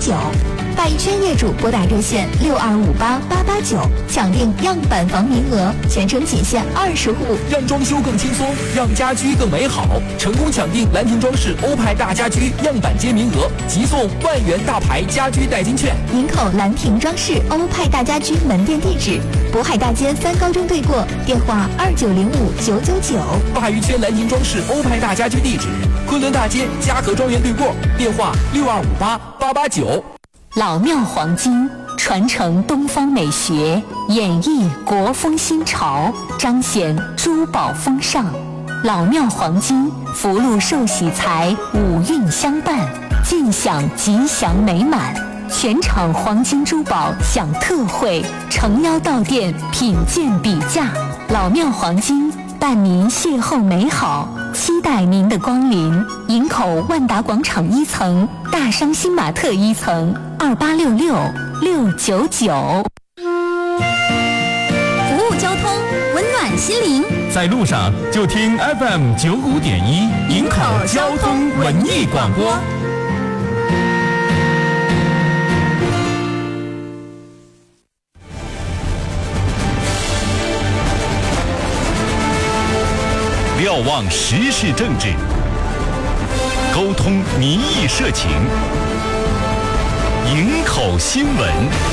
办一圈业主拨打热线62588889抢定样板房名额，全程仅限20户， 让装修更轻松，让家居更美好。成功抢定兰亭装饰欧派大家居样板间名额，即送万元大牌家居代金券。 营口兰亭装饰欧派大家居门店地址：渤海大街3高中对过，电话2905999。 鲅鱼圈兰亭装饰欧派大家居地址：昆仑大街嘉禾庄园对过，电话62588889。 老庙黄金传承东方美学，演绎国风新潮，彰显珠宝风尚。老庙黄金福禄寿喜财五运相伴，尽享吉祥美满。全场黄金珠宝享特惠，诚邀到店品鉴比价。老庙黄金伴您邂逅美好，期待您的光临。营口万达广场1层，大商新玛特1层，2866-699。 服务交通，温暖心灵。 在路上就听 FM95.1营口交通文艺广播。瞭望时事政治，沟通民意社情，营口新闻。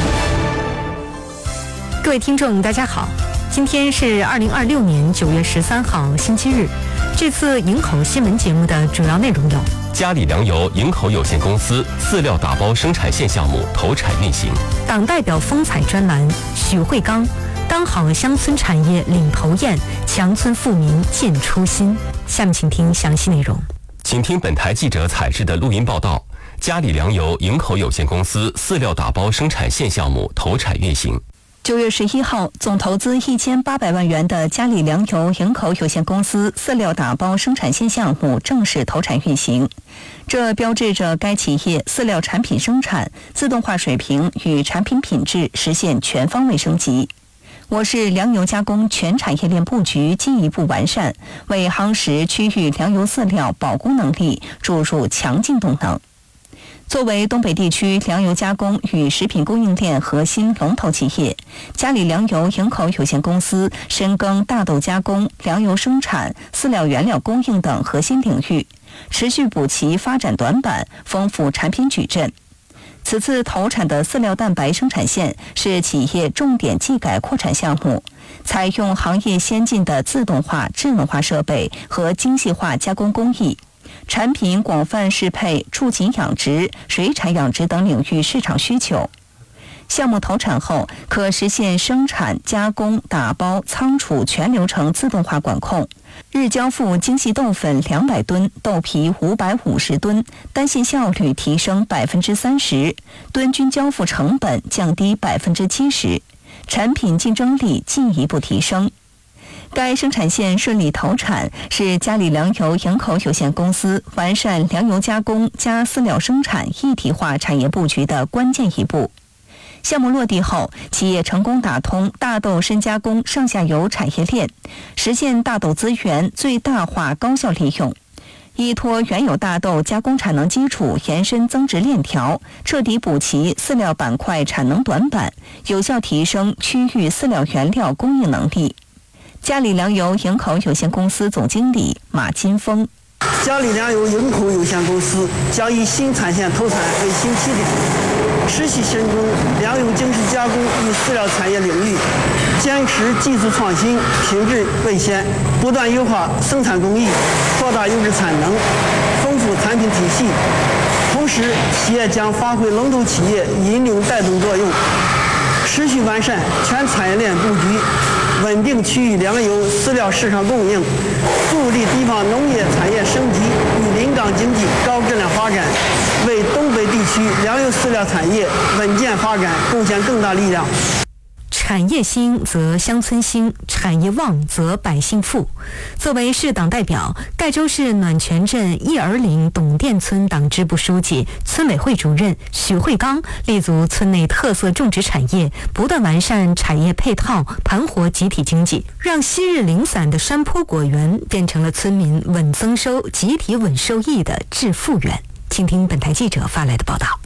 各位听众大家好，今天是2026年9月13号星期日。这次营口新闻节目的主要内容有： 嘉里粮油营口有限公司饲料打包生产线项目投产运行； 党代表风采专栏，许慧刚当好乡村产业领头雁，强村富民见初心。下面请听详细内容。 请听本台记者采制的录音报道：嘉里粮油营口有限公司饲料打包生产线项目投产运行。 9月11号，总投资1800万元的嘉里粮油营口有限公司饲料打包生产线项目正式投产运行，这标志着该企业饲料产品生产自动化水平与产品品质实现全方位升级。我市粮油加工全产业链布局进一步完善，为夯实区域粮油饲料保供能力注入强劲动能。作为东北地区粮油加工与食品供应链核心龙头企业，嘉里粮油营口有限公司深耕大豆加工、粮油生产、饲料原料供应等核心领域，持续补齐发展短板，丰富产品矩阵。此次投产的饲料蛋白生产线是企业重点技改扩产项目，采用行业先进的自动化、智能化设备和精细化加工工艺，产品广泛适配畜禽养殖、水产养殖等领域市场需求。项目投产后，可实现生产、加工、打包、仓储全流程自动化管控，日交付精细豆粉200吨、豆皮550吨，单线效率提升30%，吨均交付成本降低70%，产品竞争力进一步提升。该生产线顺利投产，是嘉里粮油营口有限公司完善粮油加工加饲料生产一体化产业布局的关键一步。项目落地后，企业成功打通大豆深加工上下游产业链，实现大豆资源最大化高效利用，依托原有大豆加工产能基础延伸增值链条，彻底补齐饲料板块产能短板，有效提升区域饲料原料供应能力。嘉里粮油营口有限公司总经理马金峰： 嘉里粮油营口有限公司将以新产线投产为新起点，持续深耕粮油精实加工与饲料产业领域，坚持技术创新、品质为先，不断优化生产工艺，扩大优质产能，丰富产品体系。同时，企业将发挥龙头企业引领带动作用，持续完善全产业链布局，稳定区域粮油饲料市场供应，助力地方农业产业升级与临港经济高质量发展，为东北地区粮油饲料产业稳健发展贡献更大力量。 产业兴则乡村兴，产业旺则百姓富。作为市党代表，盖州市暖泉镇叶儿岭董店村党支部书记、村委会主任许慧刚立足村内特色种植产业，不断完善产业配套，盘活集体经济，让昔日零散的山坡果园变成了村民稳增收、集体稳受益的致富园。请听本台记者发来的报道。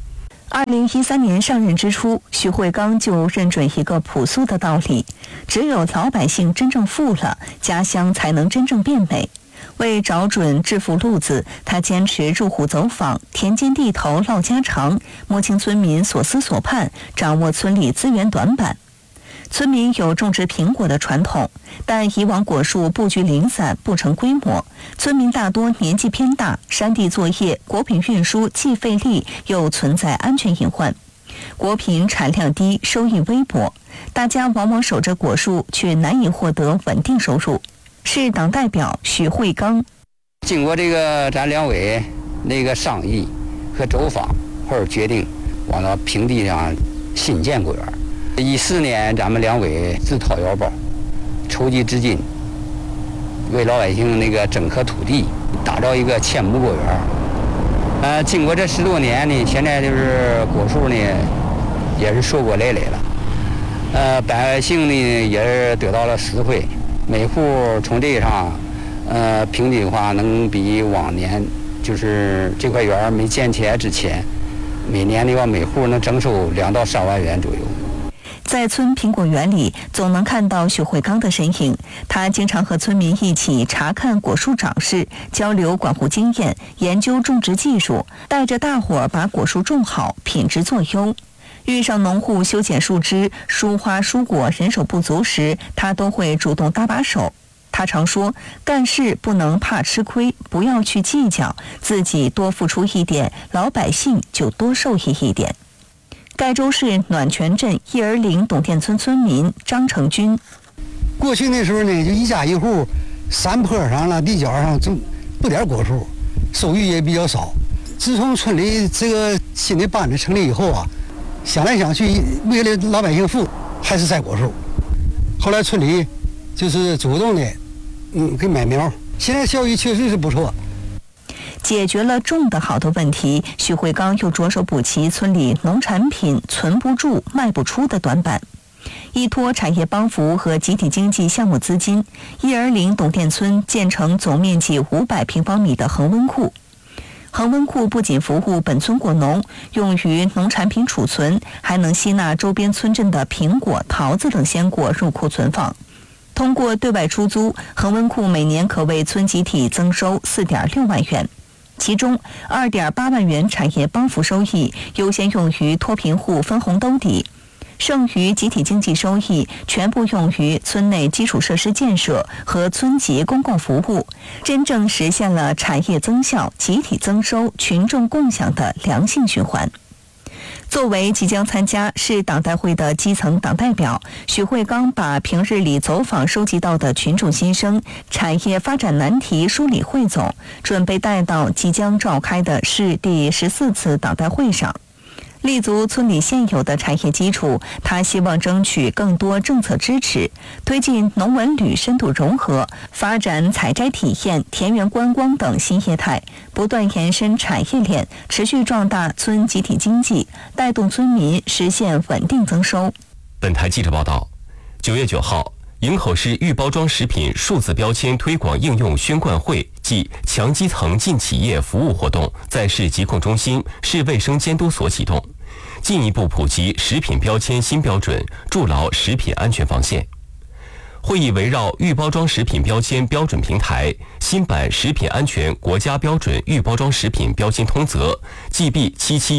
2013年上任之初，徐汇刚就认准一个朴素的道理：只有老百姓真正富了，家乡才能真正变美。为找准致富路子，他坚持入户走访，田间地头唠家常，摸清村民所思所盼，掌握村里资源短板。村民有种植苹果的传统，但以往果树布局零散，不成规模。村民大多年纪偏大，山地作业，果品运输既费力又存在安全隐患。果品产量低，收益微薄，大家往往守着果树，却难以获得稳定收入。市党代表许慧刚， 经过这个咱两委那个商议和走访，或者决定往到平地上新建果园。14年，咱们两委自掏腰包，筹集资金，为老百姓那个整合土地，打造一个1000亩果园。经过这10多年呢，现在就是果树呢，也是硕果累累了。百姓呢也是得到了实惠，每户从这上，平均的话能比往年就是这块园没建起来之前，每年的话每户能征收2到3万元左右。 在村苹果园里，总能看到许慧刚的身影。他经常和村民一起查看果树长势，交流管护经验，研究种植技术，带着大伙儿把果树种好，品质做优。遇上农户修剪树枝、疏花疏果人手不足时，他都会主动搭把手。他常说，干事不能怕吃亏，不要去计较，自己多付出一点，老百姓就多受益一点。盖州市暖泉镇叶儿岭董店村村民张成军， 过去那时候呢，就一家一户，山坡上了、地角上种不点果树，收益也比较少。自从村里这个新的班子成立以后啊，想来想去，为了老百姓富，还是栽果树。后来村里就是主动的，给买苗，现在效益确实是不错。 解决了种得好的问题，许慧刚又着手补齐村里农产品存不住、卖不出的短板。依托产业帮扶和集体经济项目资金，叶儿岭董店村建成总面积500平方米的恒温库。恒温库不仅服务本村果农，用于农产品储存，还能吸纳周边村镇的苹果、桃子等鲜果入库存放。通过对外出租，恒温库每年可为村集体增收4.6万元。其中2.8万元产业帮扶收益优先用于脱贫户分红兜底，剩余集体经济收益全部用于村内基础设施建设和村级公共服务，真正实现了产业增效、集体增收、群众共享的良性循环。作为即将参加市党代会的基层党代表，许慧刚把平日里走访收集到的群众心声、产业发展难题梳理汇总，准备带到即将召开的市第14次党代会上。立足村里现有的产业基础，他希望争取更多政策支持，推进农文旅深度融合，发展采摘体验、田园观光等新业态，不断延伸产业链，持续壮大村集体经济，带动村民实现稳定增收。 本台记者报道，9月9号，营口市预包装食品数字标签推广应用宣贯会暨强基层进企业服务活动在市疾控中心、市卫生监督所启动，进一步普及食品标签新标准，筑牢食品安全防线。会议围绕预包装食品标签标准平台、新版食品安全国家标准预包装食品标签通则 GB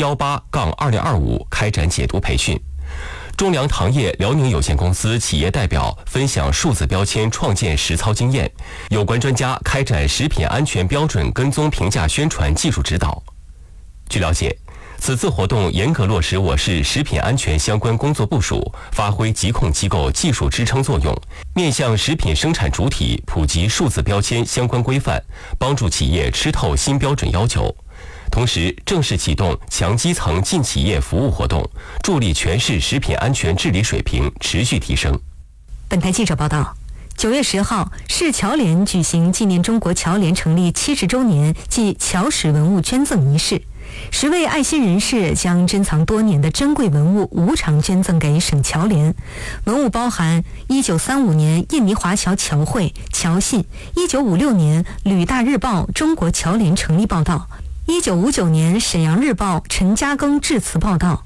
7718-2025开展解读培训。中粮糖业辽宁有限公司企业代表分享数字标签创建实操经验，有关专家开展食品安全标准跟踪评价宣传技术指导。据了解，此次活动严格落实我市食品安全相关工作部署，发挥疾控机构技术支撑作用，面向食品生产主体普及数字标签相关规范，帮助企业吃透新标准要求。同时，正式启动强基层进企业服务活动，助力全市食品安全治理水平持续提升。 本台记者报道，9月10号，市侨联举行纪念中国侨联成立70周年暨侨史文物捐赠仪式。10位爱心人士将珍藏多年的珍贵文物无偿捐赠给省侨联。文物包含1935年印尼华侨侨会侨信，1956年《旅大日报》中国侨联成立报道， 1959年，沈阳日报陈嘉庚致辞报道。